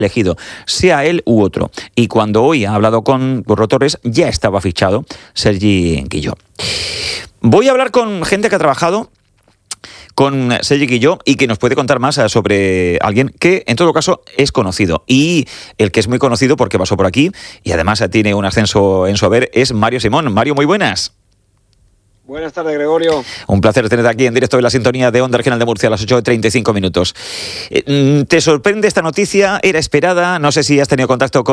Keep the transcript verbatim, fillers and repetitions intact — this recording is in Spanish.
elegido, sea él u otro. Y cuando hoy ha hablado con Curro Torres, ya estaba fichado Sergi Guilló. Voy a hablar con gente que ha trabajado con Sergi Guilló y que nos puede contar más sobre alguien que en todo caso es conocido, y el que es muy conocido porque pasó por aquí y además tiene un ascenso en su haber es Mario Simón. Mario, muy buenas. Buenas tardes, Gregorio. Un placer tenerte aquí en directo en la sintonía de Onda Regional de Murcia a las ocho y treinta y cinco minutos. ¿Te sorprende esta noticia? ¿Era esperada? No sé si has tenido contacto con